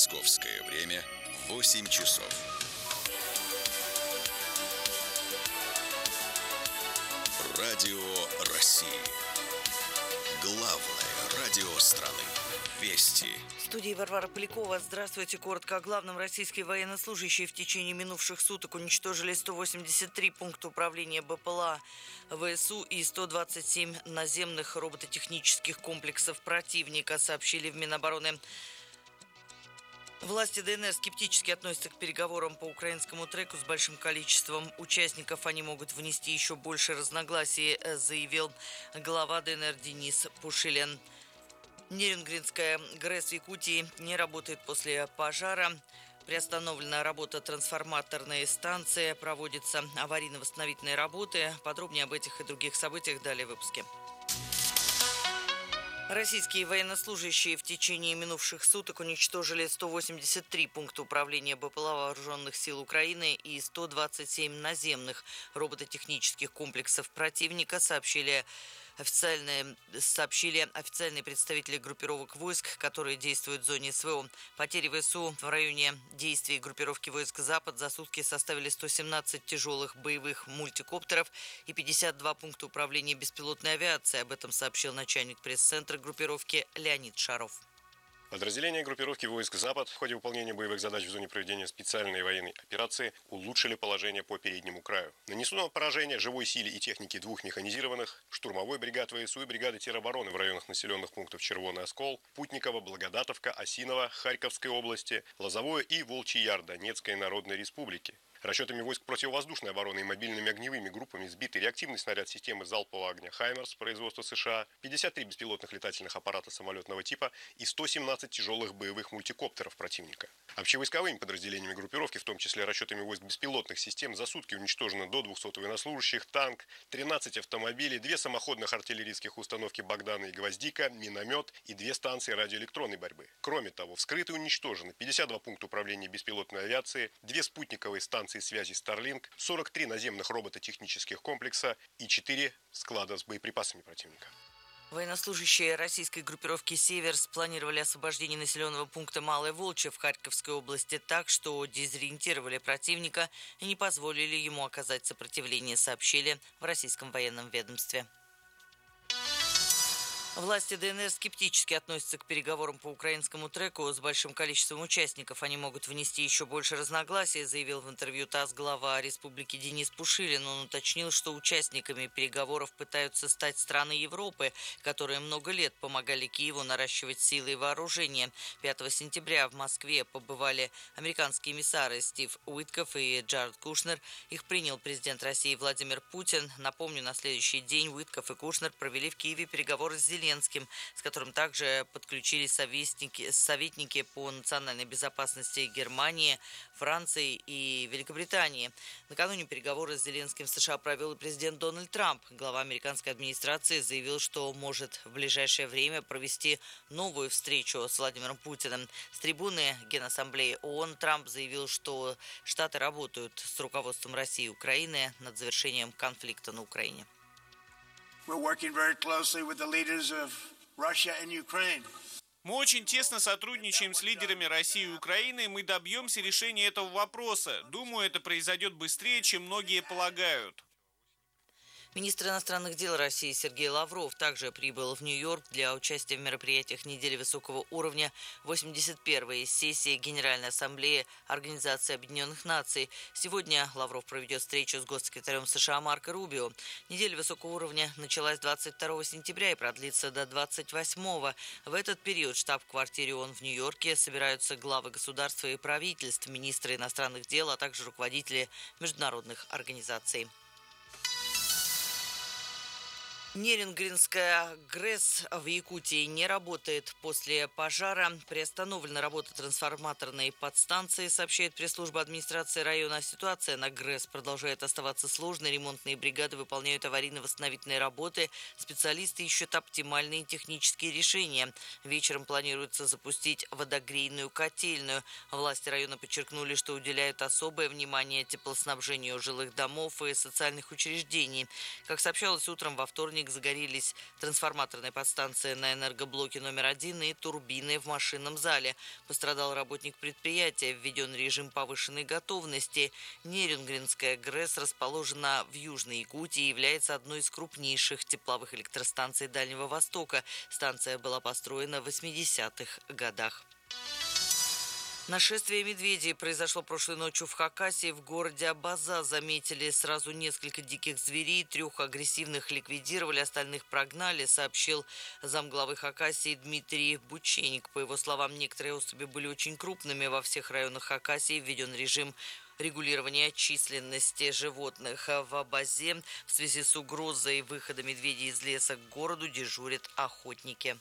Московское время 8 часов. Радио России. Главное радио страны. Вести. В студии Варвара Полякова. Здравствуйте. Коротко о главном. Российские военнослужащие в течение минувших суток уничтожили 183 пункта управления БПЛА ВСУ и 127 наземных робототехнических комплексов противника, сообщили в Минобороны. Власти ДНР скептически относятся к переговорам по украинскому треку с большим количеством участников. Они могут внести еще больше разногласий, заявил глава ДНР Денис Пушилин. Нерюнгринская ГРЭС в Якутии не работает после пожара. Приостановлена работа трансформаторной станции. Проводятся аварийно-восстановительные работы. Подробнее об этих и других событиях далее в выпуске. Российские военнослужащие в течение минувших суток уничтожили 183 пункта управления БПЛА Вооруженных сил Украины и 127 наземных робототехнических комплексов противника, сообщили официальные представители группировок войск, которые действуют в зоне СВО. Потери ВСУ в районе действий группировки войск «Запад» за сутки составили 117 тяжелых боевых мультикоптеров и 52 пункта управления беспилотной авиацией. Об этом сообщил начальник пресс-центра группировки Леонид Шаров. Подразделения группировки войск «Запад» в ходе выполнения боевых задач в зоне проведения специальной военной операции улучшили положение по переднему краю. Нанесено поражение живой силе и технике двух механизированных, штурмовой бригад ВСУ и бригады теробороны в районах населенных пунктов Червоный Оскол, Путниково, Благодатовка, Осиново, Харьковской области, Лозовое и Волчий Яр Донецкой Народной Республики. Расчетами войск противовоздушной обороны и мобильными огневыми группами сбиты реактивный снаряд системы залпового огня «Хаймерс» производства США, 53 беспилотных летательных аппарата самолетного типа и 117 тяжелых боевых мультикоптеров противника. Общевойсковыми подразделениями группировки, в том числе расчетами войск беспилотных систем, за сутки уничтожено до 200 военнослужащих, танк, 13 автомобилей, 2 самоходных артиллерийских установки «Богдана» и «Гвоздика», миномет и 2 станции радиоэлектронной борьбы. Кроме того, вскрыты и уничтожены 52 пункта управления беспилотной авиации, 2 спутниковые станции связи Starlink, 43 наземных робототехнических комплекса и 4 склада с боеприпасами противника. Военнослужащие российской группировки «Север» спланировали освобождение населенного пункта Малое Волчье в Харьковской области так, что дезориентировали противника и не позволили ему оказать сопротивление, сообщили в российском военном ведомстве. Власти ДНР скептически относятся к переговорам по украинскому треку с большим количеством участников. Они могут внести еще больше разногласий, заявил в интервью ТАСС глава республики Денис Пушилин. Он уточнил, что участниками переговоров пытаются стать страны Европы, которые много лет помогали Киеву наращивать силы и вооружение. 5 сентября в Москве побывали американские эмиссары Стив Уитков и Джаред Кушнер. Их принял президент России Владимир Путин. Напомню, на следующий день Уитков и Кушнер провели в Киеве переговоры с Зеленским, с которым также подключились советники по национальной безопасности Германии, Франции и Великобритании. Накануне переговоры с Зеленским в США провел и президент Дональд Трамп. Глава американской администрации заявил, что может в ближайшее время провести новую встречу с Владимиром Путиным. С трибуны Генассамблеи ООН Трамп заявил, что Штаты работают с руководством России и Украины над завершением конфликта на Украине. Мы очень тесно сотрудничаем с лидерами России и Украины, и мы добьемся решения этого вопроса. Думаю, это произойдет быстрее, чем многие полагают. Министр иностранных дел России Сергей Лавров также прибыл в Нью-Йорк для участия в мероприятиях недели высокого уровня 81-й сессии Генеральной Ассамблеи Организации Объединенных Наций. Сегодня Лавров проведет встречу с госсекретарем США Марко Рубио. Неделя высокого уровня началась 22 сентября и продлится до 28-го. В этот период в штаб-квартире ООН в Нью-Йорке собираются главы государства и правительств, министры иностранных дел, а также руководители международных организаций. Нерюнгринская ГРЭС в Якутии не работает после пожара. Приостановлена работа трансформаторной подстанции, сообщает пресс-служба администрации района. Ситуация на ГРЭС продолжает оставаться сложной. Ремонтные бригады выполняют аварийно-восстановительные работы. Специалисты ищут оптимальные технические решения. Вечером планируется запустить водогрейную котельную. Власти района подчеркнули, что уделяют особое внимание теплоснабжению жилых домов и социальных учреждений. Как сообщалось утром во вторник, вторник загорелись трансформаторная подстанция на энергоблоке номер 1 и турбины в машинном зале. Пострадал работник предприятия, введен режим повышенной готовности. Нерюнгринская ГРЭС расположена в Южной Якутии и является одной из крупнейших тепловых электростанций Дальнего Востока. Станция была построена в 80-х годах. Нашествие медведей произошло прошлой ночью в Хакасии. В городе Абаза заметили сразу несколько диких зверей. 3 агрессивных ликвидировали, остальных прогнали, сообщил замглавы Хакасии Дмитрий Бученик. По его словам, некоторые особи были очень крупными. Во всех районах Хакасии введен режим регулирования численности животных. В Абазе в связи с угрозой выхода медведей из леса к городу дежурят охотники.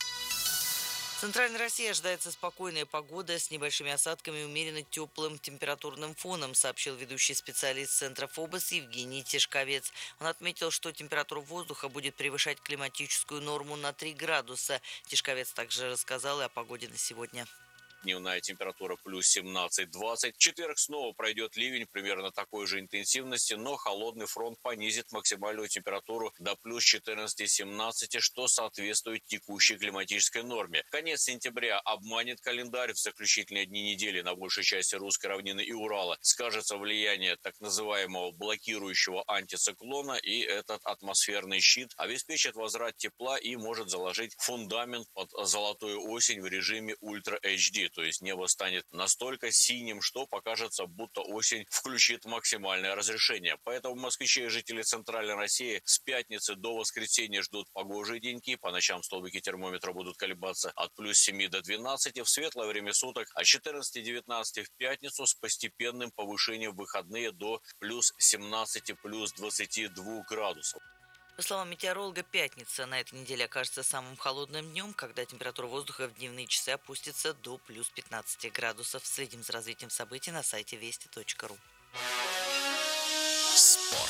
В Центральной России ожидается спокойная погода с небольшими осадками и умеренно теплым температурным фоном, сообщил ведущий специалист Центра ФОБОС Евгений Тишковец. Он отметил, что температура воздуха будет превышать климатическую норму на 3 градуса. Тишковец также рассказал и о погоде на сегодня. Дневная температура плюс 17-20. В четверг снова пройдет ливень примерно такой же интенсивности, но холодный фронт понизит максимальную температуру до плюс 14-17, что соответствует текущей климатической норме. Конец сентября обманет календарь. В заключительные дни недели на большей части русской равнины и Урала скажется влияние так называемого блокирующего антициклона, и этот атмосферный щит обеспечит возврат тепла и может заложить фундамент под золотую осень в режиме Ультра HD. То есть небо станет настолько синим, что покажется, будто осень включит максимальное разрешение. Поэтому москвичи и жители Центральной России с пятницы до воскресенья ждут погожие деньки. По ночам столбики термометра будут колебаться от плюс 7 до 12. В светлое время суток от 14-19 в пятницу с постепенным повышением в выходные до плюс 17, плюс 22 градусов. По словам метеоролога, пятница на этой неделе окажется самым холодным днем, когда температура воздуха в дневные часы опустится до плюс 15 градусов. Следим за развитием событий на сайте вести.ру. Спорт.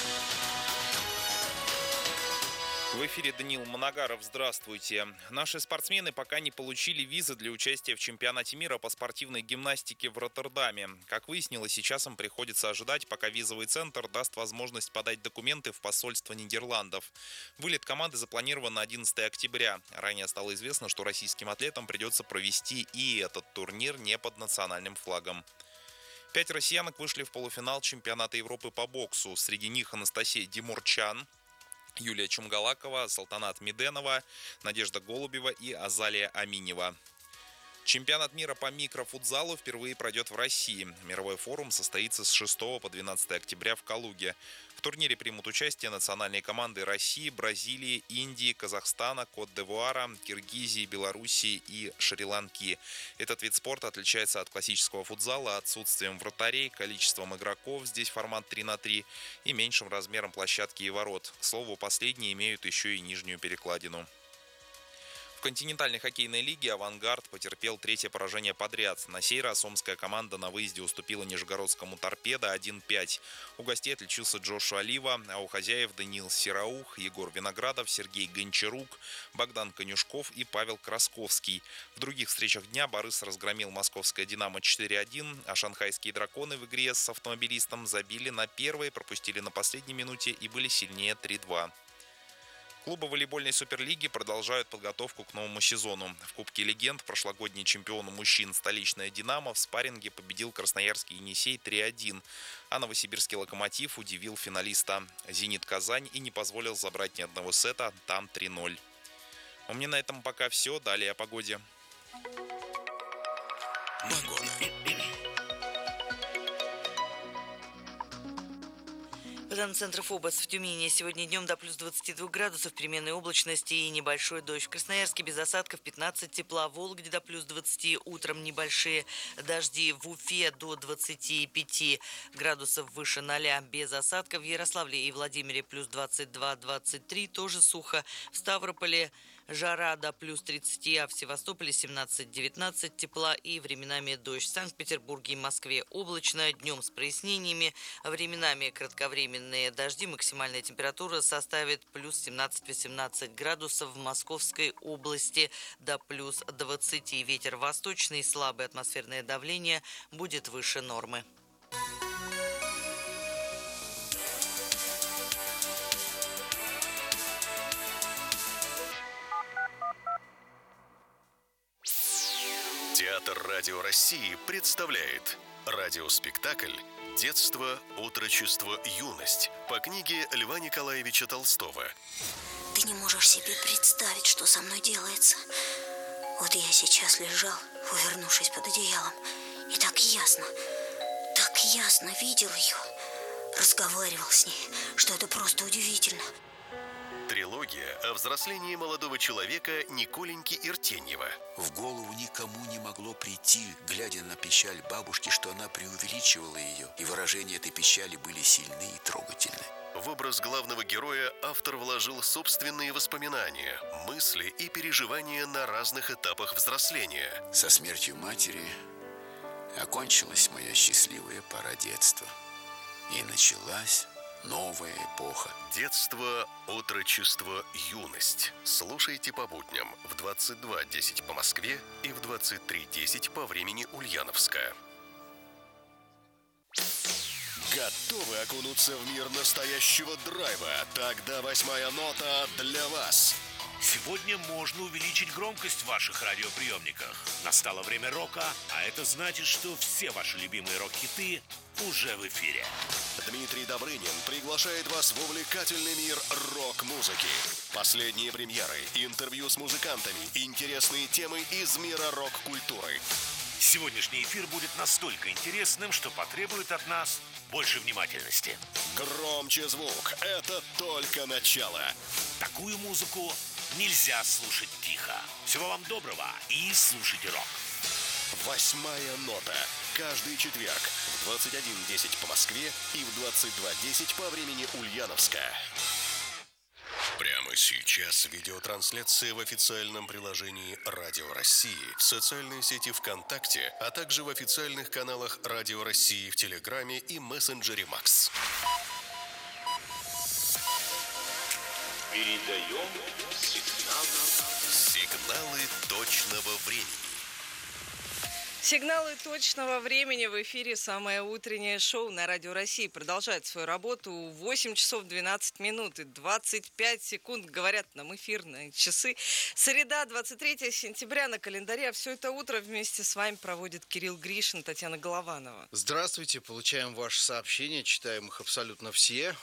В эфире Даниил Моногаров. Здравствуйте. Наши спортсмены пока не получили визы для участия в чемпионате мира по спортивной гимнастике в Роттердаме. Как выяснилось, сейчас им приходится ожидать, пока визовый центр даст возможность подать документы в посольство Нидерландов. Вылет команды запланирован на 11 октября. Ранее стало известно, что российским атлетам придется провести и этот турнир не под национальным флагом. 5 россиянок вышли в полуфинал чемпионата Европы по боксу. Среди них Анастасия Димурчан, Юлия Чумгалакова, Салтанат Меденова, Надежда Голубева и Азалия Аминева. Чемпионат мира по микрофутзалу впервые пройдет в России. Мировой форум состоится с 6 по 12 октября в Калуге. В турнире примут участие национальные команды России, Бразилии, Индии, Казахстана, Кот-д'Ивуара, Киргизии, Белоруссии и Шри-Ланки. Этот вид спорта отличается от классического футзала отсутствием вратарей, количеством игроков, здесь формат 3-3, и меньшим размером площадки и ворот. К слову, последние имеют еще и нижнюю перекладину. В континентальной хоккейной лиге «Авангард» потерпел 3-е поражение подряд. На сей раз омская команда на выезде уступила нижегородскому «Торпедо» 1-5. У гостей отличился Джошуа Лива, а у хозяев Даниил Сираух, Егор Виноградов, Сергей Гончарук, Богдан Конюшков и Павел Красковский. В других встречах дня Борис разгромил московское «Динамо» 4-1, а шанхайские «Драконы» в игре с автомобилистом забили на первой, пропустили на последней минуте и были сильнее 3-2. Клубы волейбольной суперлиги продолжают подготовку к новому сезону. В Кубке легенд прошлогодний чемпион мужчин столичная «Динамо» в спарринге победил красноярский «Енисей» 3-1, а новосибирский «Локомотив» удивил финалиста «Зенит Казань» и не позволил забрать ни одного сета, там 3-0. У меня на этом пока все. Далее о погоде. Погода. По данным Центра ФОБОС, в Тюмени сегодня днем до плюс 22 градусов, переменной облачности и небольшой дождь. В Красноярске без осадков 15 тепла, в Вологде до плюс 20, утром небольшие дожди, в Уфе до 25 градусов выше 0 без осадков, в Ярославле и Владимире плюс 22-23, тоже сухо, в Ставрополе жара до плюс 30, а в Севастополе 17-19 тепла и временами дождь. В Санкт-Петербурге и Москве облачно, днем с прояснениями, временами кратковременные дожди. Максимальная температура составит плюс 17-18 градусов, в Московской области до плюс 20. Ветер восточный, слабое атмосферное давление будет выше нормы. Театр Радио России представляет радиоспектакль «Детство, отрочество, юность» по книге Льва Николаевича Толстого. Ты не можешь себе представить, что со мной делается. Вот я сейчас лежал, увернувшись под одеялом, и так ясно видел ее, разговаривал с ней, что это просто удивительно. Трилогия о взрослении молодого человека Николеньки Иртеньева. В голову никому не могло прийти, глядя на печаль бабушки, что она преувеличивала ее, и выражения этой печали были сильны и трогательны. В образ главного героя автор вложил собственные воспоминания, мысли и переживания на разных этапах взросления. Со смертью матери окончилась моя счастливая пора детства. И началась новая эпоха. Детство, отрочество, юность. Слушайте по будням в 22:10 по Москве и в 23:10 по времени Ульяновска. Готовы окунуться в мир настоящего драйва? Тогда 8-я нота для вас. Сегодня можно увеличить громкость в ваших радиоприемниках. Настало время рока, а это значит, что все ваши любимые рок-хиты уже в эфире. Дмитрий Добрынин приглашает вас в увлекательный мир рок-музыки. Последние премьеры, интервью с музыкантами, интересные темы из мира рок-культуры. Сегодняшний эфир будет настолько интересным, что потребует от нас больше внимательности. Громче звук, это только начало. Такую музыку нельзя слушать тихо. Всего вам доброго и слушайте рок. 8-я нота. Каждый четверг в 21:10 по Москве и в 22:10 по времени Ульяновска. Прямо сейчас видеотрансляция в официальном приложении Радио России, в социальной сети ВКонтакте, а также в официальных каналах Радио России в Телеграме и мессенджере Макс. Передаем Сигналы точного времени. Сигналы точного времени в эфире. Самое утреннее шоу на Радио России продолжает свою работу. 8 часов 12 минут и 25 секунд, говорят нам эфирные часы. Среда, 23 сентября на календаре. А все это утро вместе с вами проводит Кирилл Гришин, Татьяна Голованова. Здравствуйте, получаем ваши сообщения, читаем их абсолютно все.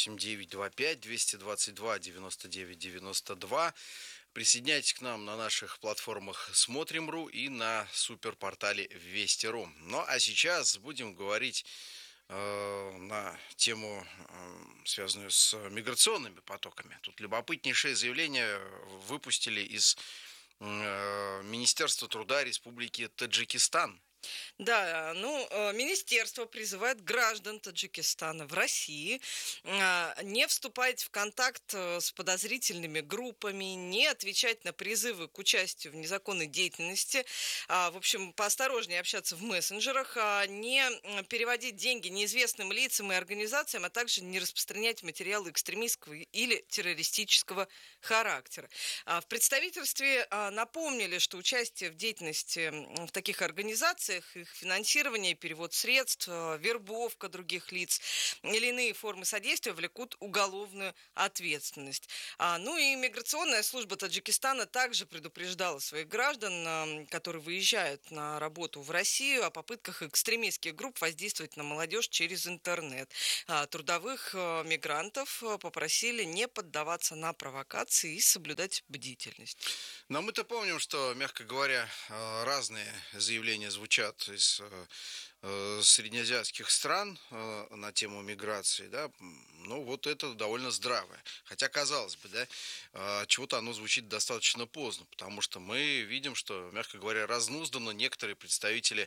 8-925-222-99-92. Присоединяйтесь к нам на наших платформах Смотрим.ру и на суперпортале Вести.ру. Ну, а сейчас будем говорить на тему, связанную с миграционными потоками. Тут любопытнейшее заявление выпустили из Министерства труда Республики Таджикистан. Да, министерство призывает граждан Таджикистана в России не вступать в контакт с подозрительными группами, не отвечать на призывы к участию в незаконной деятельности, в общем, поосторожнее общаться в мессенджерах, не переводить деньги неизвестным лицам и организациям, а также не распространять материалы экстремистского или террористического характера. В представительстве напомнили, что участие в деятельности в таких организациях, их финансирование, перевод средств, вербовка других лиц или иные формы содействия влекут уголовную ответственность. И миграционная служба Таджикистана также предупреждала своих граждан, которые выезжают на работу в Россию, о попытках экстремистских групп воздействовать на молодежь через интернет. Трудовых мигрантов попросили не поддаваться на провокации и соблюдать бдительность. Но мы-то помним, что, мягко говоря, разные заявления звучат из среднеазиатских стран на тему миграции, да, вот это довольно здравое. Хотя, казалось бы, да, чего-то оно звучит достаточно поздно, потому что мы видим, что, мягко говоря, разнузданы некоторые представители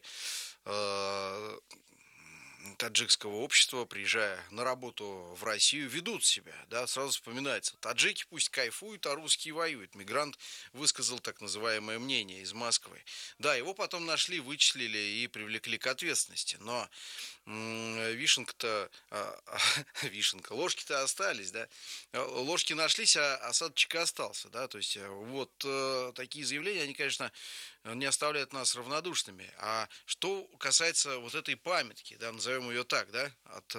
таджикского общества, приезжая на работу в Россию, ведут себя, да, сразу вспоминается: таджики пусть кайфуют, а русские воюют. Мигрант высказал так называемое мнение из Москвы. Да, его потом нашли, вычислили и привлекли к ответственности, но вишенка, ложки-то остались, да, ложки нашлись, а осадочек остался, да, то есть вот такие заявления, они, конечно, не оставляют нас равнодушными. А что касается вот этой памятки, да, назовем ее так, да, от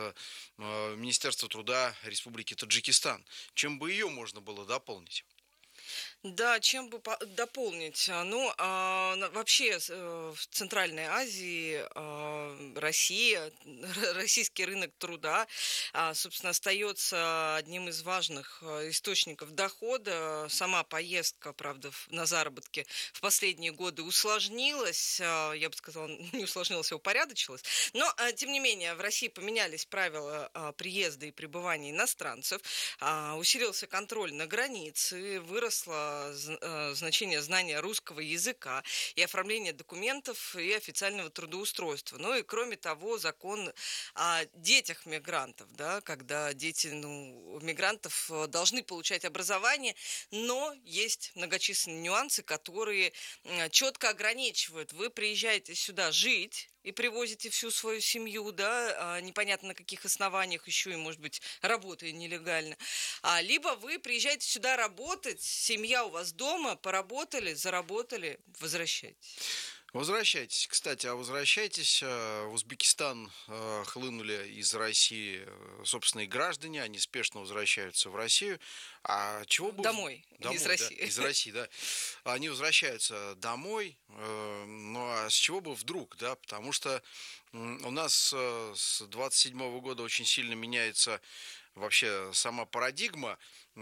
Министерства труда Республики Таджикистан, чем бы ее можно было дополнить? Да, чем бы дополнить? Вообще в Центральной Азии Россия, российский рынок труда, собственно, остается одним из важных источников дохода. Сама поездка, правда, на заработки в последние годы усложнилась, я бы сказала, не усложнилась, а упорядочилась. Но, тем не менее, в России поменялись правила приезда и пребывания иностранцев, усилился контроль на границе, выросло значение знания русского языка и оформления документов и официального трудоустройства. Ну и кроме того, закон о детях мигрантов, да, когда дети мигрантов должны получать образование, но есть многочисленные нюансы, которые четко ограничивают. Вы приезжаете сюда жить и привозите всю свою семью, да, непонятно на каких основаниях, еще и, может быть, работая нелегально. Либо вы приезжаете сюда работать, семья у вас дома, поработали, заработали, возвращайтесь. Возвращайтесь. Кстати, возвращайтесь. В Узбекистан хлынули из России собственные граждане, они спешно возвращаются в Россию. Домой, из России. Да, из России, да. Они возвращаются домой. Ну, а с чего бы вдруг, да? Потому что у нас с 27 года очень сильно меняется вообще сама парадигма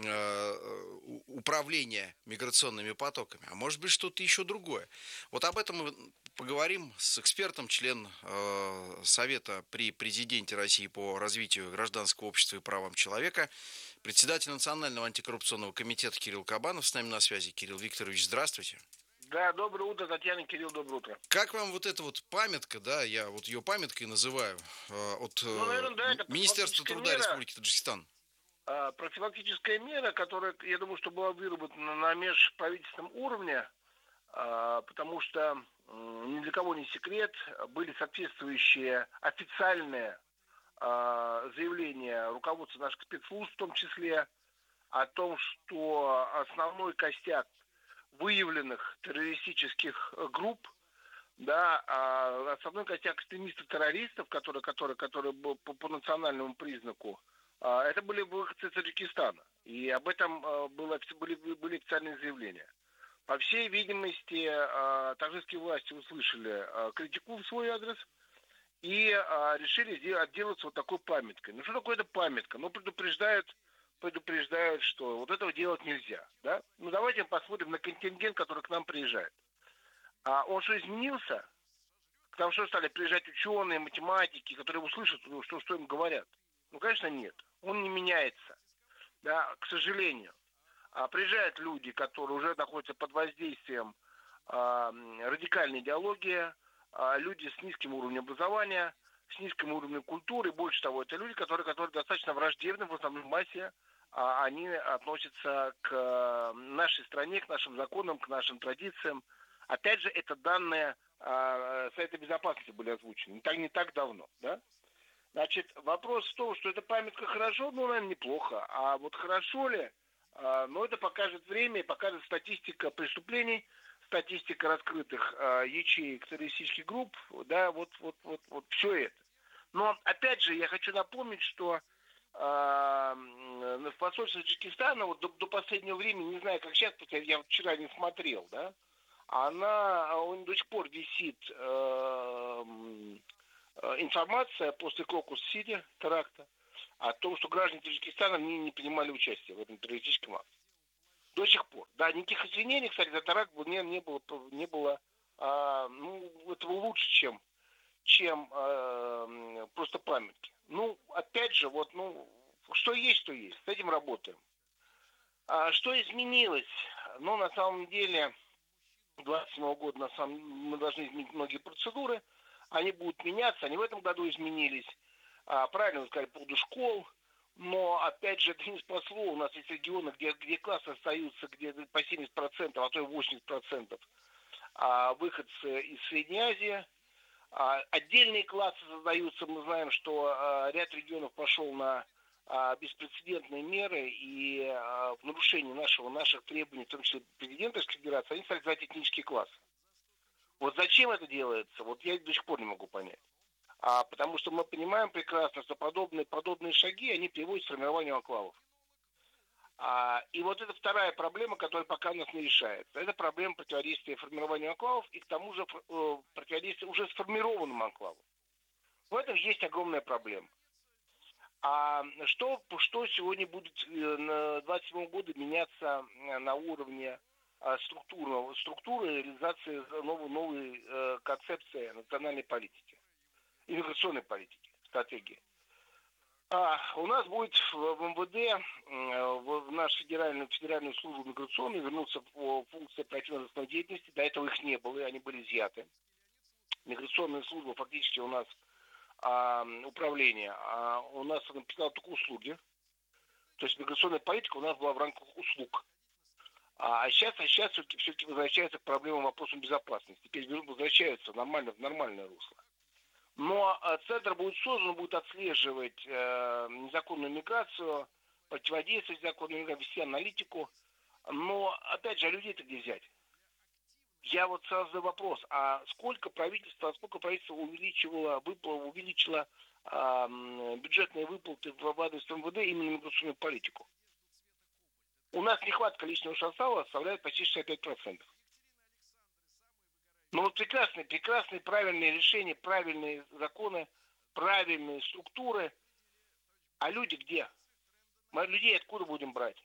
управления миграционными потоками, а может быть что-то еще другое. Вот об этом мы поговорим с экспертом, член Совета при президенте России по развитию гражданского общества и правам человека, председатель Национального антикоррупционного комитета Кирилл Кабанов с нами на связи. Кирилл Викторович, здравствуйте. Да, доброе утро, Татьяна, Кирилл, доброе утро. Как вам вот эта вот памятка, да, я вот ее памяткой называю, от Министерства труда Республики Таджикистан? Профилактическая мера, которая, я думаю, что была выработана на межправительственном уровне, потому что ни для кого не секрет, были соответствующие официальные заявления руководства наших спецслужб, в том числе, о том, что основной костяк выявленных террористических групп, да, основной костяк экстремистов-террористов, которые был по национальному признаку, это были выходцы из Таджикистана. И об этом были официальные заявления. По всей видимости, таджикские власти услышали критику в свой адрес и решили отделаться вот такой памяткой. Ну что такое эта памятка? Ну, предупреждают, что вот этого делать нельзя. Да? Ну давайте посмотрим на контингент, который к нам приезжает. Он что, изменился? К нам что, стали приезжать ученые, математики, которые услышат, что им говорят? Ну, конечно, нет. Он не меняется. Да, к сожалению. Приезжают люди, которые уже находятся под воздействием радикальной идеологии, люди с низким уровнем образования, с низким уровнем культуры. Больше того, это люди, которые достаточно враждебны в основной массе. Они относятся к нашей стране, к нашим законам, к нашим традициям. Опять же, это данные Совета Безопасности были озвучены. Не так давно. Да? Значит, вопрос в том, что эта памятка хорошо, ну, наверное, неплохо. А вот хорошо ли? Но это покажет время и покажет статистика преступлений, статистика раскрытых ячеек террористических групп, да, вот все это. Но, опять же, я хочу напомнить, что в посольстве Таджикистана вот до последнего времени, не знаю, как сейчас, я вчера не смотрел, да, до сих пор висит информация после Крокус-Сити теракта о том, что граждане Таджикистана не принимали участие в этом террористическом акте. До сих пор. Да, никаких извинений, кстати, за теракт не было. Этого лучше, чем просто памятки. Ну, опять же, что есть, то есть. С этим работаем. Что изменилось? Ну, на самом деле, 2027 года мы должны изменить многие процедуры. Они будут меняться, они в этом году изменились. Правильно вы сказали, по поводу школ. Но, опять же, это не спасло. У нас есть регионы, где классы остаются, где по 70%, а то и 80% выходцы из Средней Азии. Отдельные классы создаются. Мы знаем, что ряд регионов пошел на беспрецедентные меры и в нарушении наших требований, в том числе президента Российской Федерации, они стали создавать этнические классы. Вот зачем это делается, вот я до сих пор не могу понять. Потому что мы понимаем прекрасно, что подобные шаги, они приводят к формированию анклавов. И вот это вторая проблема, которая пока у нас не решается. Это проблема противодействия формированию анклавов и к тому же противодействия уже сформированным анклавам. В этом есть огромная проблема. Что сегодня будет на 27 года меняться на уровне структуры реализации новой концепции национальной политики, иммиграционной политики, стратегии? У нас будет в МВД, в нашу федеральную службу миграционную вернуться функции оперативно-розыскной деятельности. До этого их не было, и они были изъяты. Миграционная служба фактически у нас управление, у нас написала только услуги. То есть миграционная политика у нас была в рамках услуг. Сейчас все-таки возвращаются к проблемам вопросам безопасности. Теперь возвращаются в нормальное русло. Но центр будет создан, будет отслеживать незаконную миграцию, противодействовать незаконной миграции, вести аналитику. Но, опять же, людей-то где взять? Я вот сразу задаю вопрос, сколько правительство увеличило бюджетные выплаты в адрес МВД именно миграционную политику? У нас нехватка личного состава составляет почти 65%. Но вот прекрасные правильные решения, правильные законы, правильные структуры. А люди где? Мы людей откуда будем брать?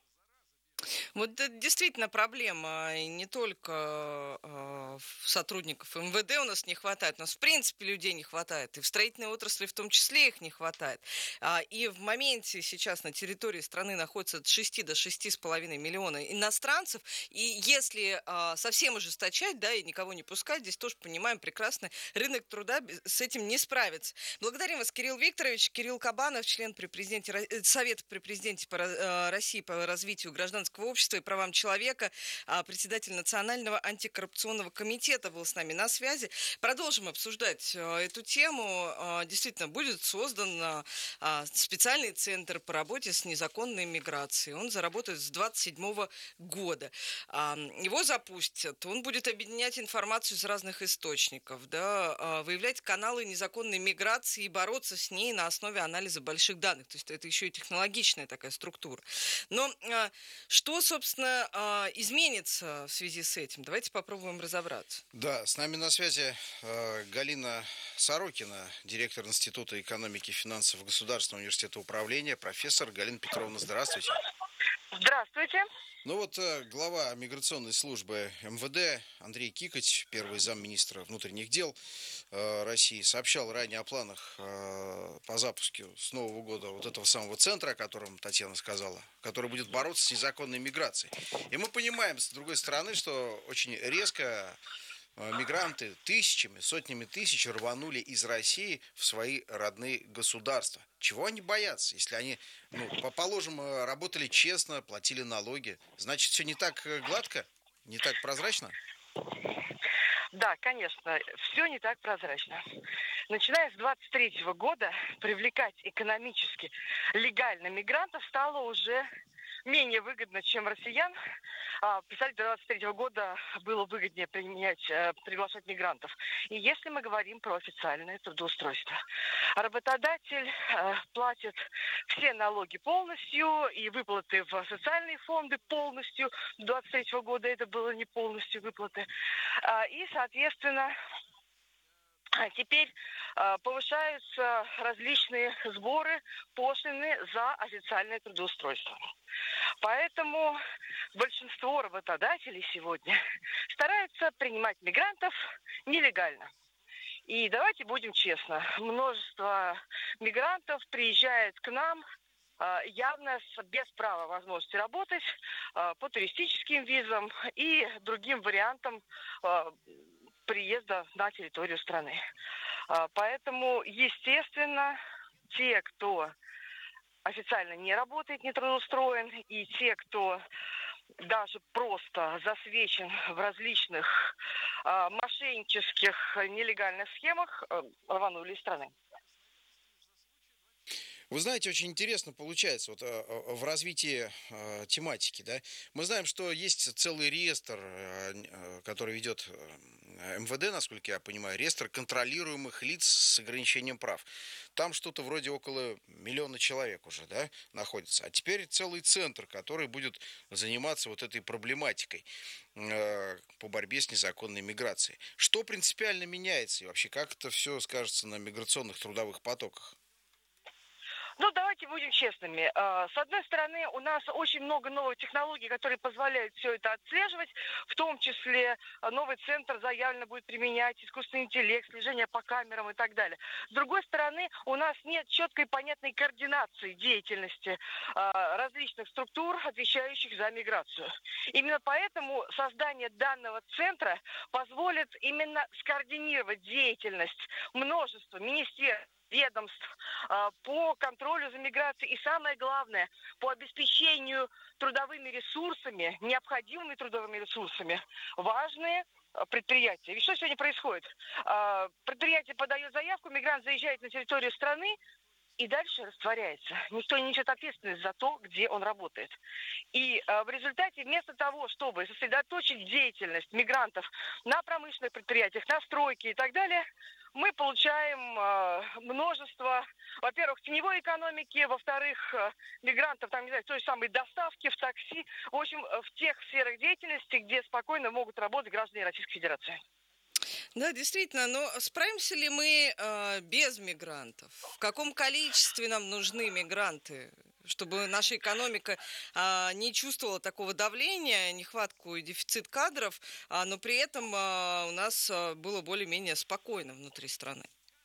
Вот это действительно проблема, и не только сотрудников МВД у нас не хватает, у нас в принципе людей не хватает, и в строительной отрасли в том числе их не хватает. И в моменте сейчас на территории страны находится от 6 до 6,5 миллиона иностранцев, и если совсем ужесточать, да, и никого не пускать, здесь тоже понимаем прекрасно, рынок труда с этим не справится. Благодарим вас, Кирилл Викторович. Кирилл Кабанов, член Совета при президенте России по развитию гражданского общества и правам человека, председатель Национального антикоррупционного комитета был с нами на связи. Продолжим обсуждать эту тему. Действительно, будет создан специальный центр по работе с незаконной миграцией. Он заработает с 2027 года. Его запустят. Он будет объединять информацию из разных источников, да, выявлять каналы незаконной миграции и бороться с ней на основе анализа больших данных. То есть это еще и технологичная такая структура. Но что, собственно, изменится в связи с этим? Давайте попробуем разобраться. Да, с нами на связи Галина Сорокина, директор Института экономики и финансов Государственного университета управления, профессор. Галина Петровна, здравствуйте. Здравствуйте. Ну вот глава миграционной службы МВД Андрей Кикоть, первый замминистра внутренних дел России, сообщал ранее о планах по запуску с Нового года вот этого самого центра, о котором Татьяна сказала, который будет бороться с незаконной миграцией. И мы понимаем, с другой стороны, что очень резко мигранты тысячами, сотнями тысяч рванули из России в свои родные государства. Чего они боятся, если они, положим, работали честно, платили налоги? Значит, все не так гладко, не так прозрачно? Да, конечно, все не так прозрачно. Начиная с 2023 года привлекать экономически легально мигрантов стало уже менее выгодно, чем россиян. Представьте, до 2023 года было выгоднее приглашать мигрантов. И если мы говорим про официальное трудоустройство, работодатель платит все налоги полностью и выплаты в социальные фонды полностью. До 2023 года это было не полностью выплаты. И, соответственно, теперь повышаются различные сборы, пошлины за официальное трудоустройство. Поэтому большинство работодателей сегодня стараются принимать мигрантов нелегально. И давайте будем честны, множество мигрантов приезжает к нам явно без права возможности работать по туристическим визам и другим вариантам приезда на территорию страны. Поэтому, естественно, те, кто официально не работает, не трудоустроен, и те, кто даже просто засвечен в различных мошеннических нелегальных схемах, рванули из страны. Вы знаете, очень интересно получается вот в развитии тематики, да. Мы знаем, что есть целый реестр, который ведет МВД, насколько я понимаю, реестр контролируемых лиц с ограничением прав. Там что-то вроде около 1 миллиона человек уже, да, находится. А теперь целый центр, который будет заниматься вот этой проблематикой по борьбе с незаконной миграцией. Что принципиально меняется и вообще как это все скажется на миграционных трудовых потоках? Ну, давайте будем честными. С одной стороны, у нас очень много новых технологий, которые позволяют все это отслеживать, в том числе новый центр заявлено будет применять искусственный интеллект, слежение по камерам и так далее. С другой стороны, у нас нет четкой и понятной координации деятельности различных структур, отвечающих за миграцию. Именно поэтому создание данного центра позволит именно скоординировать деятельность множества министерств, ведомств по контролю за миграцией и, самое главное, по обеспечению трудовыми ресурсами, необходимыми трудовыми ресурсами, важные предприятия. Ведь что сегодня происходит? Предприятие подает заявку, мигрант заезжает на территорию страны и дальше растворяется. Никто не несет ответственность за то, где он работает. И в результате вместо того, чтобы сосредоточить деятельность мигрантов на промышленных предприятиях, на стройке и так далее, мы получаем множество, во-первых, теневой экономики, во-вторых, мигрантов, там, не знаю, в той же самой доставке, в такси, в общем, в тех сферах деятельности, где спокойно могут работать граждане Российской Федерации. Да, действительно, но справимся ли мы без мигрантов? В каком количестве нам нужны мигранты, чтобы наша экономика не чувствовала такого давления, нехватку и дефицит кадров, но при этом у нас было более-менее спокойно внутри страны?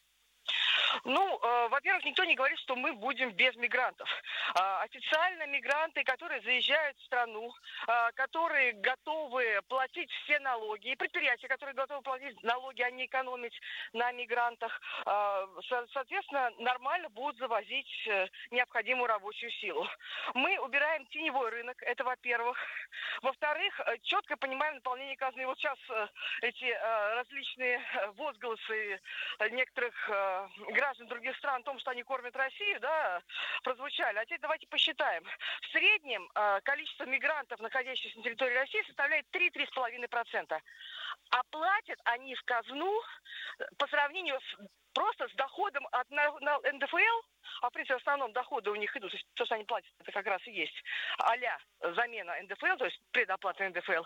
Ну, во-первых, никто не говорит, что мы будем без мигрантов. Официально мигранты, которые заезжают в страну, которые готовы платить все налоги, и предприятия, которые готовы платить налоги, а не экономить на мигрантах, соответственно, нормально будут завозить необходимую рабочую силу. Мы убираем теневой рынок, это во-первых. Во-вторых, четко понимаем наполнение казны. Вот сейчас эти различные возгласы некоторых граждан других стран о том, что они кормят Россию, да, прозвучали. А теперь давайте посчитаем. В среднем количество мигрантов, находящихся на территории России, составляет 3-3,5%. А платят они в казну по сравнению просто с доходом от НДФЛ, а в принципе в основном доходы у них идут, то есть то, что они платят, это как раз и есть а-ля замена НДФЛ, то есть предоплата НДФЛ,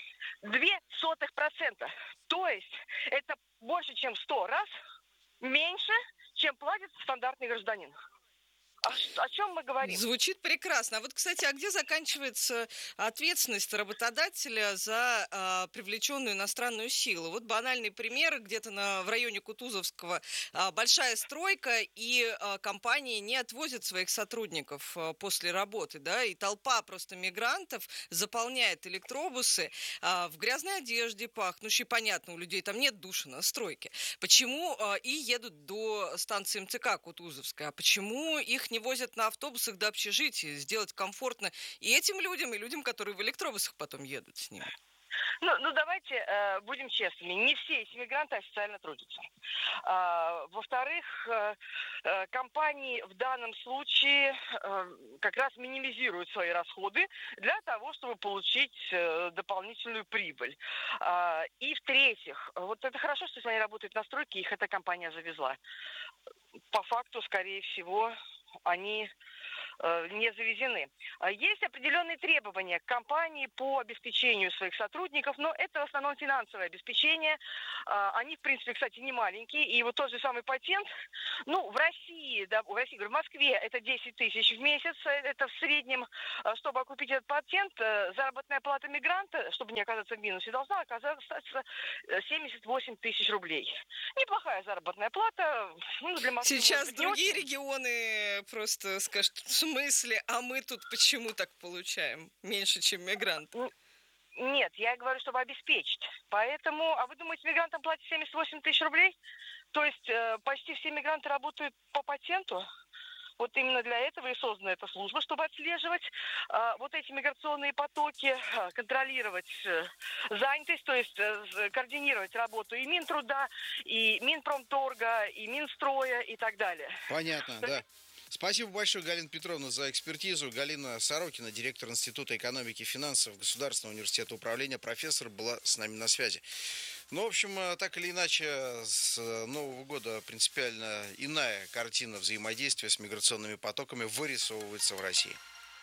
0,02%. То есть это больше, чем 100 раз меньше, чем платит стандартный гражданин. О чем мы говорим? Звучит прекрасно. А вот, кстати, а где заканчивается ответственность работодателя за привлеченную иностранную силу? Вот банальный пример. Где-то в районе Кутузовского большая стройка, и компании не отвозят своих сотрудников после работы, да, и толпа просто мигрантов заполняет электробусы в грязной одежде, пахнущей, понятно, у людей там нет душа на стройке. Почему и едут до станции МЦК Кутузовская? А почему их не возят на автобусах до общежития, сделать комфортно и этим людям, и людям, которые в электробусах потом едут с ними? Ну, давайте будем честными. Не все эти мигранты официально трудятся. Во-вторых, компании в данном случае как раз минимизируют свои расходы для того, чтобы получить дополнительную прибыль. И в-третьих, вот это хорошо, что если они работают на стройке, их эта компания завезла. По факту, скорее всего, они не завезены. Есть определенные требования к компании по обеспечению своих сотрудников, но это в основном финансовое обеспечение. Они, в принципе, кстати, не маленькие. И вот тот же самый патент, ну, в России, да, в Москве это 10 тысяч в месяц. Это в среднем, чтобы окупить этот патент, заработная плата мигранта, чтобы не оказаться в минусе, должна оказаться 78 тысяч рублей. Неплохая заработная плата. Ну, для Москвы, сейчас другие регионы просто скажут, в смысле, а мы тут почему так получаем? Меньше, чем мигранты. Нет, я говорю, чтобы обеспечить. Поэтому, а вы думаете, мигрантам платят 78 тысяч рублей? То есть почти все мигранты работают по патенту? Вот именно для этого и создана эта служба, чтобы отслеживать вот эти миграционные потоки, контролировать занятость, то есть координировать работу и Минтруда, и Минпромторга, и Минстроя и так далее. Понятно, да. Спасибо большое, Галина Петровна, за экспертизу. Галина Сорокина, директор Института экономики и финансов Государственного университета управления, профессор, была с нами на связи. Ну, в общем, так или иначе, с Нового года принципиально иная картина взаимодействия с миграционными потоками вырисовывается в России.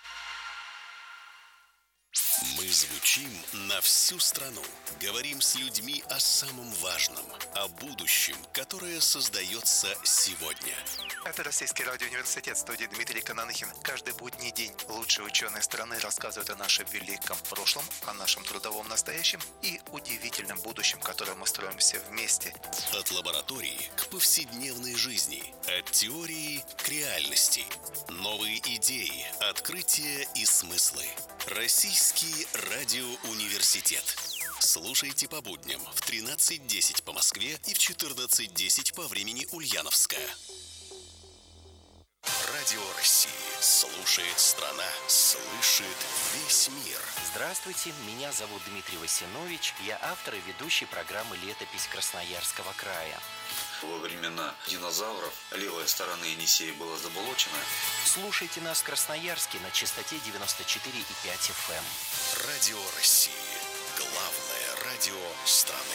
Мы звучим на всю страну. Говорим с людьми о самом важном, о будущем, которое создается сегодня. Это Российский радиоуниверситет, студия Дмитрий Кананихин. Каждый будний день лучшие ученые страны рассказывают о нашем великом прошлом, о нашем трудовом настоящем и удивительном будущем, которое мы строим все вместе. От лаборатории к повседневной жизни, от теории к реальности. Новые идеи, открытия и смыслы. Российский радиоуниверситет. Слушайте по будням в 13:10 по Москве и в 14:10 по времени Ульяновска. Радио России. Слушает страна, слышит весь мир. Здравствуйте, меня зовут Дмитрий Васинович. Я автор и ведущий программы «Летопись Красноярского края». Во времена динозавров левая сторона Енисея была заболочена. Слушайте нас в Красноярске на частоте 94,5 FM. Радио России. Главное радио страны.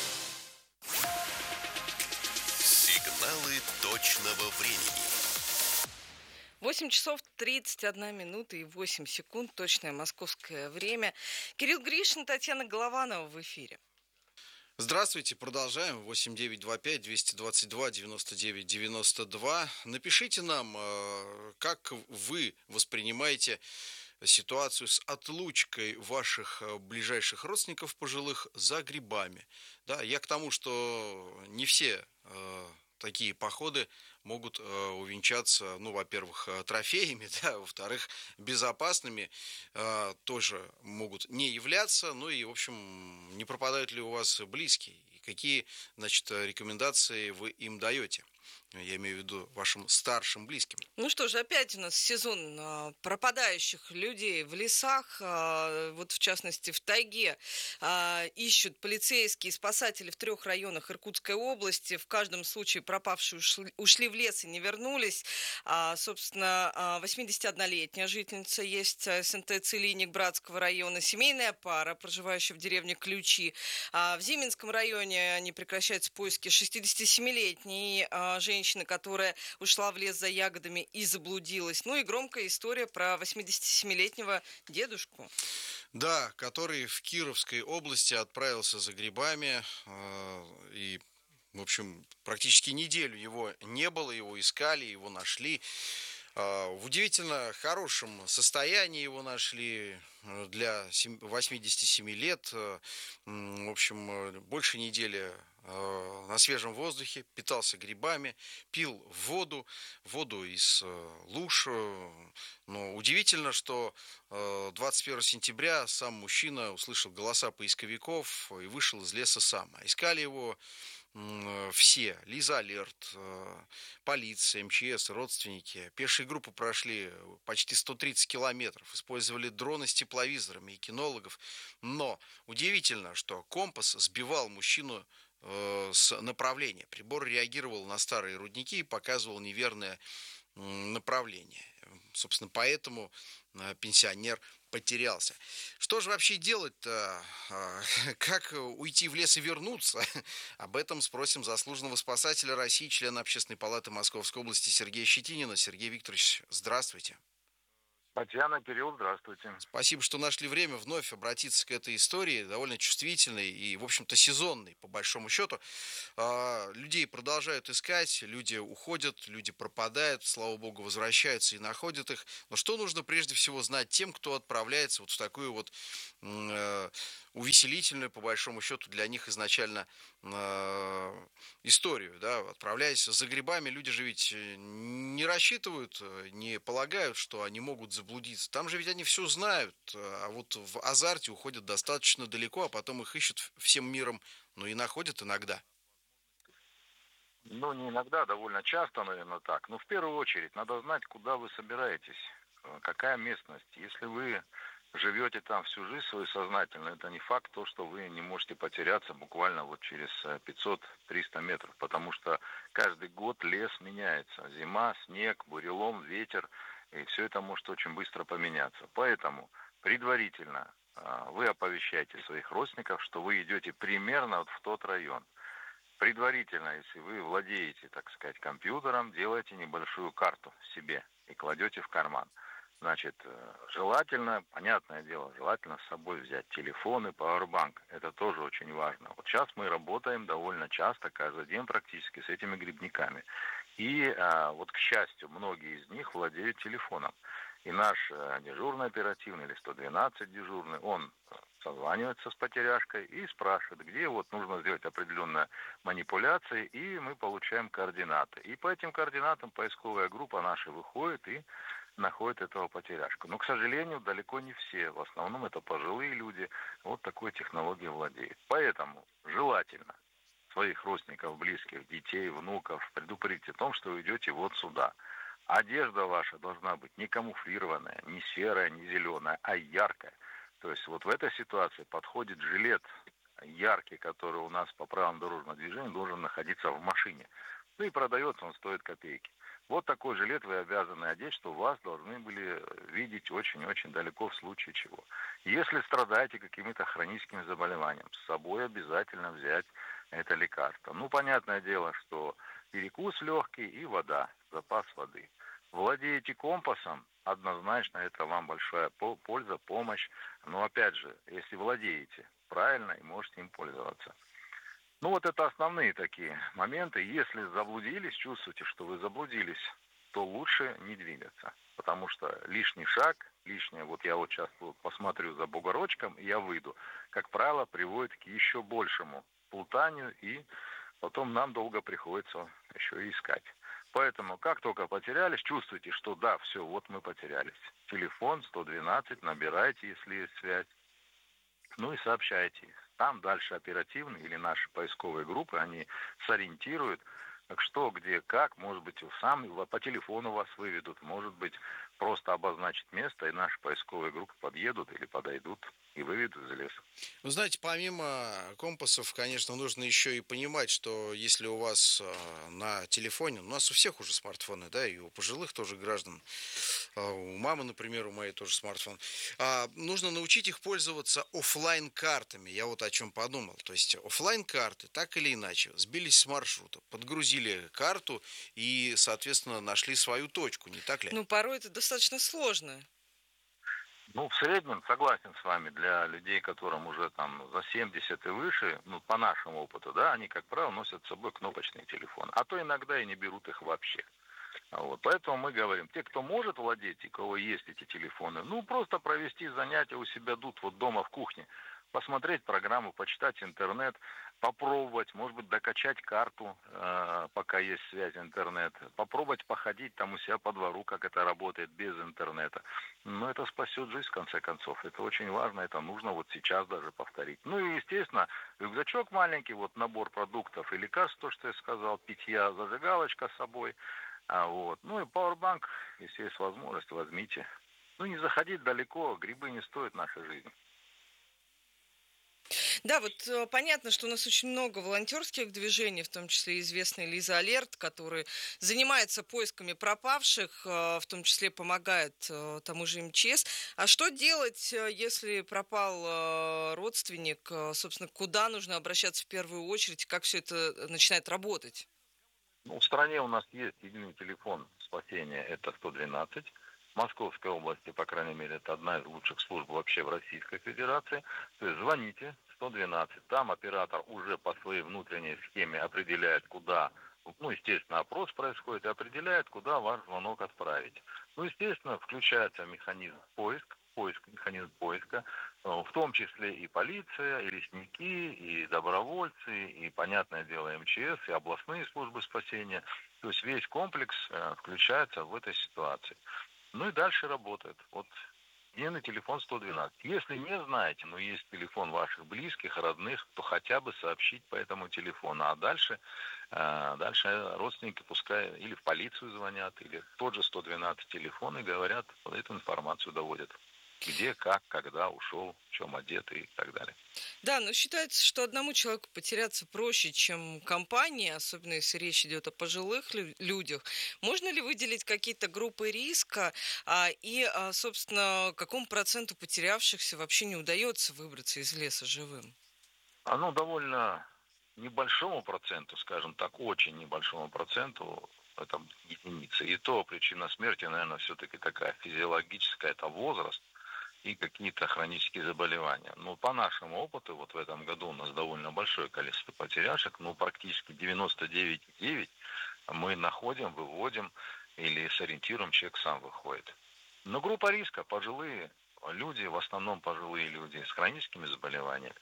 Сигналы точного времени. 8 часов 31 минута и 8 секунд. Точное московское время. Кирилл Гришин, Татьяна Голованова в эфире. Здравствуйте, продолжаем. 8925-222-99-92. Напишите нам, как вы воспринимаете ситуацию с отлучкой ваших ближайших родственников пожилых за грибами. Да, я к тому, что не все такие походы могут увенчаться, ну, во-первых, трофеями, да, во-вторых, безопасными тоже могут не являться, ну и, в общем, не пропадают ли у вас близкие, и какие, значит, рекомендации вы им даете. Я имею в виду вашим старшим близким. Ну что же, опять у нас сезон пропадающих людей в лесах, вот в частности в тайге ищут полицейские и спасатели в 3 районах Иркутской области. В каждом случае пропавшие ушли в лес и не вернулись. Собственно, 81-летняя жительница есть СНТ Целинник Братского района, семейная пара, проживающая в деревне Ключи. В Зиминском районе не прекращаются поиски 67-летней женщины, которая ушла в лес за ягодами и заблудилась. Ну и громкая история про 87-летнего дедушку. Да, который в Кировской области отправился за грибами и, в общем, практически неделю его не было, его искали, его нашли. В удивительно хорошем состоянии его нашли для 87 лет. В общем, больше недели на свежем воздухе, питался грибами, пил воду из луж. Но удивительно, что 21 сентября сам мужчина услышал голоса поисковиков и вышел из леса сам. Искали его все, Лиза Алерт, полиция, МЧС, родственники. Пешие группы прошли почти 130 километров, использовали дроны с тепловизорами и кинологов. Но удивительно, что компас сбивал мужчину с направления. Прибор реагировал на старые рудники и показывал неверное направление. Собственно, поэтому пенсионер потерялся. Что же вообще делать-то? Как уйти в лес и вернуться? Об этом спросим заслуженного спасателя России, члена Общественной палаты Московской области Сергея Щетинина. Сергей Викторович, здравствуйте. Татьяна, Кирилл, здравствуйте. Спасибо, что нашли время вновь обратиться к этой истории, довольно чувствительной и, в общем-то, сезонной, по большому счету. Людей продолжают искать, люди уходят, люди пропадают, слава богу, возвращаются и находят их. Но что нужно прежде всего знать тем, кто отправляется вот в такую вот увеселительную, по большому счету, для них изначально историю, да, отправляясь за грибами, люди же ведь не рассчитывают, не полагают, что они могут заблудиться. Там же ведь они все знают, а вот в азарте уходят достаточно далеко, а потом их ищут всем миром, ну и находят иногда. Ну, не иногда, довольно часто, наверное, так. Но в первую очередь надо знать, куда вы собираетесь, какая местность. Если вы живете там всю жизнь свою сознательно, это не факт то, что вы не можете потеряться буквально вот через 500-300 метров, потому что каждый год лес меняется. Зима, снег, бурелом, ветер, и все это может очень быстро поменяться. Поэтому предварительно вы оповещаете своих родственников, что вы идете примерно вот в тот район. Предварительно, если вы владеете, так сказать, компьютером, делаете небольшую карту себе и кладете в карман. Значит, желательно, понятное дело, желательно с собой взять телефон и пауэрбанк. Это тоже очень важно. Вот сейчас мы работаем довольно часто, каждый день практически, с этими грибниками. И вот, к счастью, многие из них владеют телефоном. И наш дежурный оперативный или 112 дежурный, он созванивается с потеряшкой и спрашивает, где вот нужно сделать определенные манипуляции, и мы получаем координаты. И по этим координатам поисковая группа наша выходит и находит этого потеряшку. Но, к сожалению, далеко не все. В основном это пожилые люди. Вот такой технологией владеют. Поэтому желательно своих родственников, близких, детей, внуков предупредить о том, что вы идете вот сюда. Одежда ваша должна быть не камуфлированная, не серая, не зеленая, а яркая. То есть вот в этой ситуации подходит жилет яркий, который у нас по правилам дорожного движения должен находиться в машине. Ну и продается он стоит копейки. Вот такой жилет вы обязаны одеть, что вас должны были видеть очень-очень далеко в случае чего. Если страдаете какими-то хроническими заболеваниями, с собой обязательно взять это лекарство. Ну, понятное дело, что перекус легкий и вода, запас воды. Владеете компасом, однозначно это вам большая польза, помощь. Но опять же, если владеете правильно и можете им пользоваться. Ну вот это основные такие моменты. Если заблудились, чувствуете, что вы заблудились, то лучше не двигаться. Потому что лишний шаг, лишнее, вот я вот сейчас посмотрю за бугорочком, и я выйду, как правило, приводит к еще большему плутанию, и потом нам долго приходится еще и искать. Поэтому, как только потерялись, чувствуйте, что да, все, вот мы потерялись. Телефон 112, набирайте, если есть связь. Ну и сообщайте. Там дальше оперативные или наши поисковые группы, они сориентируют, что, где, как, может быть, сам по телефону вас выведут, может быть, просто обозначить место, и наши поисковые группы подъедут или подойдут и выведут из леса. Вы знаете, помимо компасов, конечно, нужно еще и понимать, что если у вас на телефоне, у нас у всех уже смартфоны, да, и у пожилых тоже граждан, у мамы, например, у моей тоже смартфон, нужно научить их пользоваться офлайн-картами. Я вот о чем подумал. То есть офлайн-карты, так или иначе, сбились с маршрута, подгрузили карту и, соответственно, нашли свою точку, не так ли? Ну, порой это достаточно сложно. Ну, в среднем, согласен с вами, для людей, которым уже там за 70 и выше, ну, по нашему опыту, да, они, как правило, носят с собой кнопочные телефоны, а то иногда и не берут их вообще. Вот, поэтому мы говорим, те, кто может владеть, и у кого есть эти телефоны, ну, просто провести занятия у себя тут, вот дома в кухне, посмотреть программу, почитать интернет, попробовать, может быть, докачать карту, пока есть связь интернет, попробовать походить там у себя по двору, как это работает без интернета. Но это спасет жизнь, в конце концов. Это очень важно, это нужно вот сейчас даже повторить. Ну и, естественно, рюкзачок маленький, вот набор продуктов и лекарств, то, что я сказал, питья, зажигалочка с собой. Вот. Ну и пауэрбанк, если есть возможность, возьмите. Ну не заходить далеко, грибы не стоят нашей жизни. Да, вот понятно, что у нас очень много волонтерских движений, в том числе известный Лиза Алерт, который занимается поисками пропавших, в том числе помогает тому же МЧС. А что делать, если пропал родственник? Собственно, куда нужно обращаться в первую очередь? Как все это начинает работать? Ну, в стране у нас есть единый телефон спасения, это 112. В Московской области, по крайней мере, это одна из лучших служб вообще в Российской Федерации. То есть звоните 112, там оператор уже по своей внутренней схеме определяет, куда, ну, естественно, опрос происходит, и определяет, куда ваш звонок отправить. Ну, естественно, включается механизм механизм поиска, в том числе и полиция, и лесники, и добровольцы, и, понятное дело, МЧС, и областные службы спасения. То есть весь комплекс включается в этой ситуации. Ну и дальше работает. Вот единый телефон 112. Если не знаете, но есть телефон ваших близких, родных, то хотя бы сообщить по этому телефону. А дальше родственники пускай или в полицию звонят, или в тот же 112 телефон и говорят, вот эту информацию доводят. где, как, когда ушел, в чем одет и так далее. Да, но считается, что одному человеку потеряться проще, чем компании, особенно если речь идет о пожилых людях. Можно ли выделить какие-то группы риска и, собственно, какому проценту потерявшихся вообще не удается выбраться из леса живым? Оно довольно небольшому проценту, скажем так, очень небольшому проценту, это единицы. И то причина смерти, наверное, все-таки такая физиологическая, это возраст и какие-то хронические заболевания. Но по нашему опыту, вот в этом году у нас довольно большое количество потеряшек, практически 99,9 мы находим, выводим или сориентируем, человек сам выходит. Но группа риска, пожилые люди, в основном пожилые люди с хроническими заболеваниями.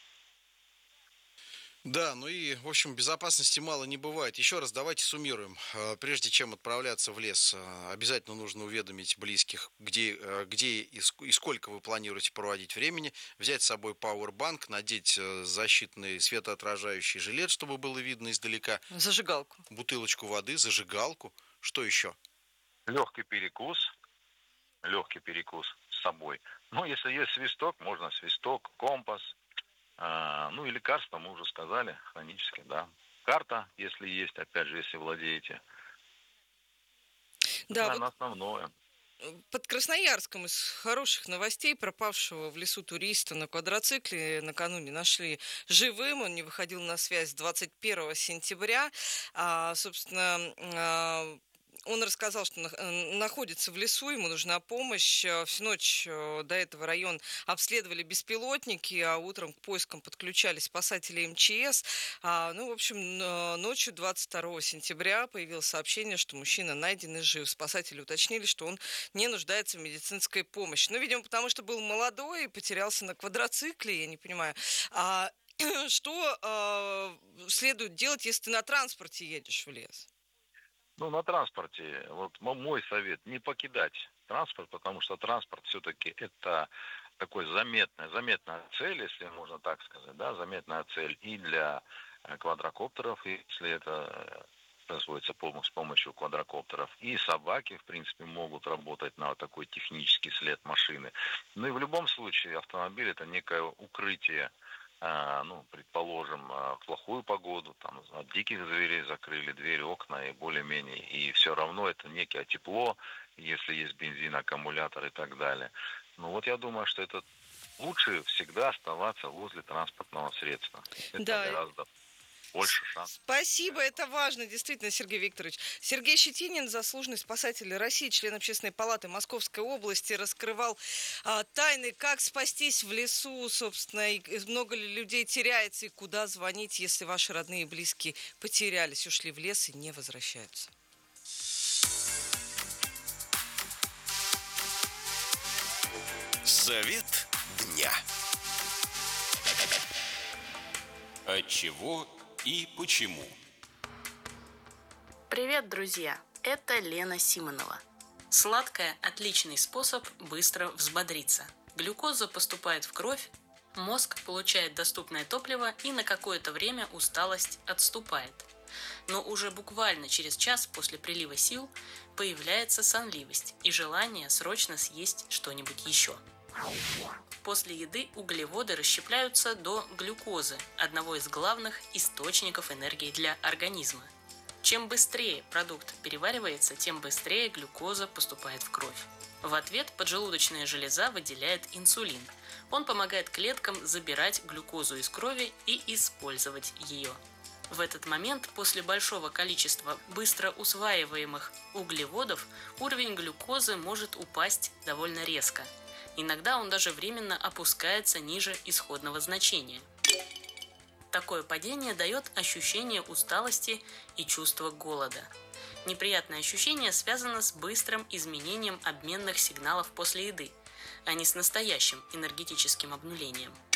Да, и, в общем, безопасности мало не бывает. Еще раз давайте суммируем. Прежде чем отправляться в лес, обязательно нужно уведомить близких, где и сколько вы планируете проводить времени, взять с собой пауэрбанк, надеть защитный светоотражающий жилет, чтобы было видно издалека. Зажигалку. Бутылочку воды, зажигалку. Что еще? Легкий перекус с собой. Если есть свисток, можно свисток, компас. И лекарства, мы уже сказали, хронические, да. Карта, если есть, опять же, если владеете. Да, это, наверное, основное. Под Красноярском из хороших новостей пропавшего в лесу туриста на квадроцикле накануне нашли живым. Он не выходил на связь 21 сентября. Собственно, он рассказал, что находится в лесу, ему нужна помощь. Всю ночь до этого район обследовали беспилотники, а утром к поискам подключались спасатели МЧС. В общем, ночью 22 сентября появилось сообщение, что мужчина найден и жив. Спасатели уточнили, что он не нуждается в медицинской помощи. Видимо, потому что был молодой и потерялся на квадроцикле, я не понимаю. Что следует делать, если ты на транспорте едешь в лес? На транспорте, мой совет, не покидать транспорт, потому что транспорт все-таки это такой заметная цель, если можно так сказать, да, заметная цель и для квадрокоптеров, если это производится с помощью квадрокоптеров, и собаки, в принципе, могут работать на такой технический след машины. И в любом случае автомобиль это некое укрытие. Предположим, в плохую погоду, там от диких зверей закрыли двери, окна и более-менее, и все равно это некое тепло, если есть бензин, аккумулятор и так далее. Я думаю, что это лучше всегда оставаться возле транспортного средства. Это гораздо больше шансов. Спасибо, это важно, действительно, Сергей Викторович. Сергей Щетинин, заслуженный спасатель России, член Общественной палаты Московской области, раскрывал тайны, как спастись в лесу, собственно, и много ли людей теряется, и куда звонить, если ваши родные и близкие потерялись, ушли в лес и не возвращаются. Совет дня. Отчего и почему? Привет, друзья! Это Лена Симонова. Сладкое – отличный способ быстро взбодриться. Глюкоза поступает в кровь, мозг получает доступное топливо и на какое-то время усталость отступает. Но уже буквально через час после прилива сил появляется сонливость и желание срочно съесть что-нибудь еще. После еды углеводы расщепляются до глюкозы, одного из главных источников энергии для организма. Чем быстрее продукт переваривается, тем быстрее глюкоза поступает в кровь. В ответ поджелудочная железа выделяет инсулин. Он помогает клеткам забирать глюкозу из крови и использовать ее. В этот момент после большого количества быстро усваиваемых углеводов уровень глюкозы может упасть довольно резко. Иногда он даже временно опускается ниже исходного значения. Такое падение дает ощущение усталости и чувство голода. Неприятное ощущение связано с быстрым изменением обменных сигналов после еды, а не с настоящим энергетическим обнулением.